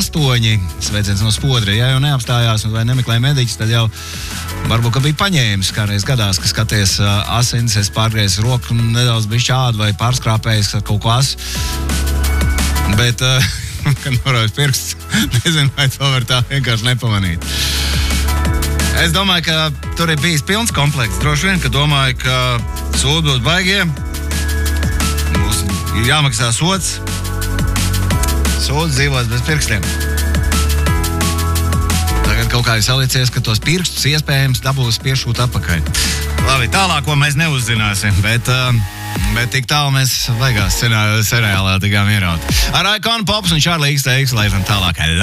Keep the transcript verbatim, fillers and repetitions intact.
astoņi. Sveiciens no Spodra. Ja jau neapstājās vai nemeklēja mediķis, tad jau varbūt, ka bija paņēmis. Kādreiz gadās, ka skaties uh, asins, es pārgriezis roku nedaudz bišķi ādu vai pārskrāpējis kaut ko asu. Bet, uh, kad noraujas pirksts, nezinu, vai to var tā vienkārši nepamanīt. Es domāju, ka tur ir bijis pilns komplekts. Droši vien, ka domāju, ka sūdi būs baigie. Mums ir jāmaksā sods. Sūds dzīvos bez pirkstiem. Tagad kaut kā ir salicies, ka tos pirkstus iespējams dabūs piešūt atpakaļ. Labi, tālāko mēs neuzzināsim, bet, bet tik tālu mēs vaigās seriālā tikām ieraut. Ar Iconu Pops un Čārli X T X, lai tam tālāk.